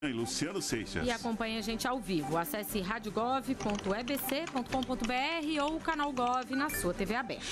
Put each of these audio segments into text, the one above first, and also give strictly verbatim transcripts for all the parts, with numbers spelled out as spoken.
E Luciano Seixas. E acompanhe a gente ao vivo. Acesse rádio gov ponto e b c ponto com ponto b r ou o canal Gov na sua T V aberta.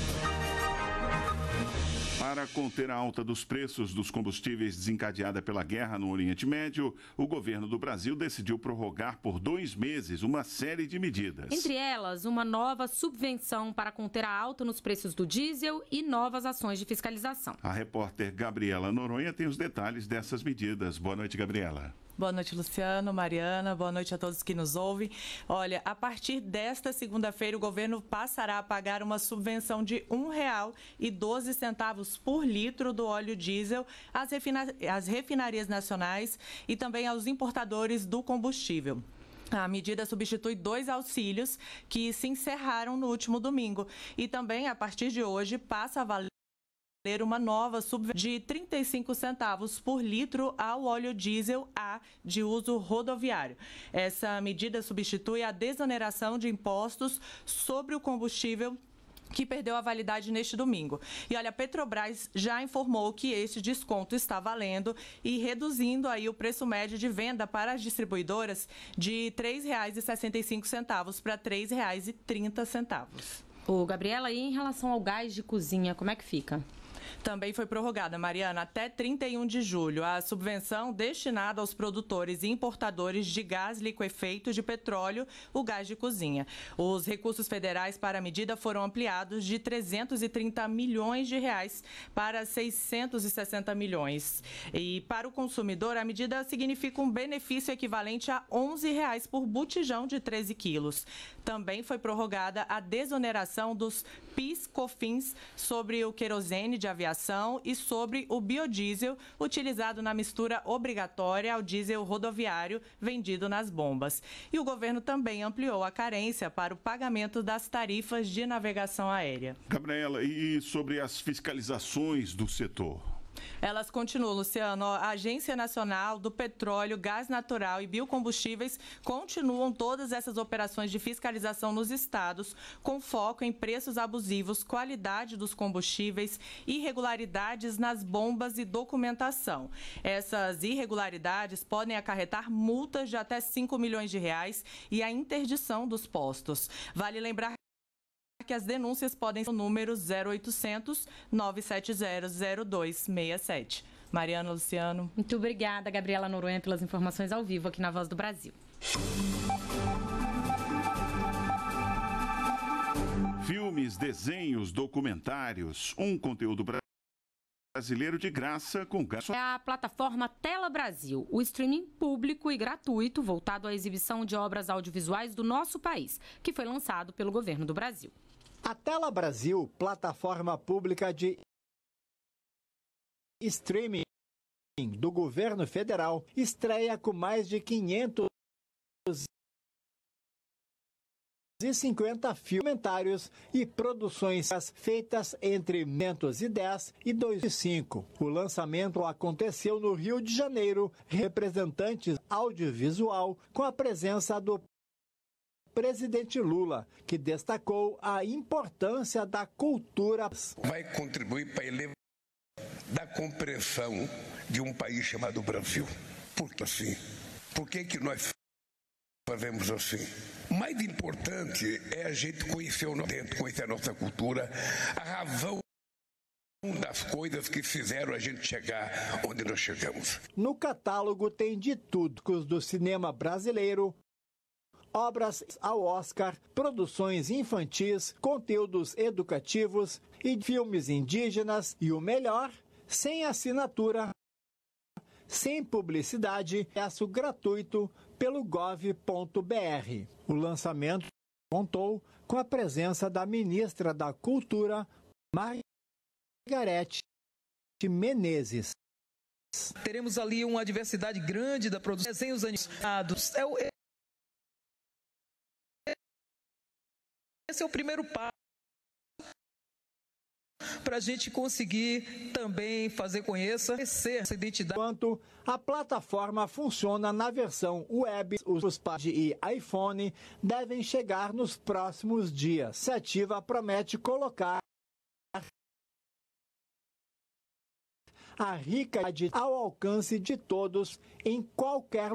Para conter a alta dos preços dos combustíveis desencadeada pela guerra no Oriente Médio, o governo do Brasil decidiu prorrogar por dois meses uma série de medidas. Entre elas, uma nova subvenção para conter a alta nos preços do diesel e novas ações de fiscalização. A repórter Gabriela Noronha tem os detalhes dessas medidas. Boa noite, Gabriela. Boa noite, Luciano, Mariana, boa noite a todos que nos ouvem. Olha, a partir desta segunda-feira, o governo passará a pagar uma subvenção de um real e doze centavos por litro do óleo diesel às, refina... às refinarias nacionais e também aos importadores do combustível. A medida substitui dois auxílios que se encerraram no último domingo e também, a partir de hoje, passa a valer uma nova subvenção de trinta e cinco centavos por litro ao óleo diesel A de uso rodoviário. Essa medida substitui a desoneração de impostos sobre o combustível que perdeu a validade neste domingo. E olha, a Petrobras já informou que este desconto está valendo e reduzindo aí o preço médio de venda para as distribuidoras de três reais e sessenta e cinco centavos para três reais e trinta centavos. Ô, Gabriela, e em relação ao gás de cozinha, como é que fica? Também foi prorrogada, Mariana, até trinta e um de julho, a subvenção destinada aos produtores e importadores de gás liquefeito de petróleo, o gás de cozinha. Os recursos federais para a medida foram ampliados de trezentos e trinta milhões de reais para seiscentos e sessenta milhões. E para o consumidor, a medida significa um benefício equivalente a onze reais por botijão de treze quilos. Também foi prorrogada a desoneração dos PIS/COFINS sobre o querosene de aviação e sobre o biodiesel utilizado na mistura obrigatória ao diesel rodoviário vendido nas bombas. E o governo também ampliou a carência para o pagamento das tarifas de navegação aérea. Gabriela, e sobre as fiscalizações do setor? Elas continuam, Luciano. A Agência Nacional do Petróleo, Gás Natural e Biocombustíveis continuam todas essas operações de fiscalização nos estados, com foco em preços abusivos, qualidade dos combustíveis, irregularidades nas bombas e documentação. Essas irregularidades podem acarretar multas de até cinco milhões de reais e a interdição dos postos. Vale lembrar que as denúncias podem ser no número zero oitocentos, nove sete zero, zero dois seis sete. Mariana, Luciano. Muito obrigada, Gabriela Noronha, pelas informações ao vivo aqui na Voz do Brasil. Filmes, desenhos, documentários, um conteúdo brasileiro de graça com gasto. É a plataforma Tela Brasil, o streaming público e gratuito voltado à exibição de obras audiovisuais do nosso país, que foi lançado pelo governo do Brasil. A Tela Brasil, plataforma pública de streaming do governo federal, estreia com mais de quinhentos e cinquenta filmes e produções feitas entre mil novecentos e dez e dois mil e cinco. O lançamento aconteceu no Rio de Janeiro, representantes audiovisual com a presença do presidente Lula, que destacou a importância da cultura. Vai contribuir para elevar da compreensão de um país chamado Brasil. Por que assim? Por que que nós fazemos assim? O mais importante é a gente conhecer o nosso dentro, conhecer a nossa cultura, a razão das coisas que fizeram a gente chegar onde nós chegamos. No catálogo tem de tudo do cinema brasileiro, obras ao Oscar, produções infantis, conteúdos educativos e filmes indígenas e o melhor, sem assinatura, sem publicidade, acesso gratuito pelo gov ponto br. O lançamento contou com a presença da ministra da Cultura, Margarete Menezes. Teremos ali uma diversidade grande da produção, desenhos animados. É o, é, esse é o primeiro passo para a gente conseguir também fazer conhecer essa identidade. Enquanto a plataforma funciona na versão web, os pais e iPhone devem chegar nos próximos dias. A iniciativa promete colocar a rica ao alcance de todos em qualquer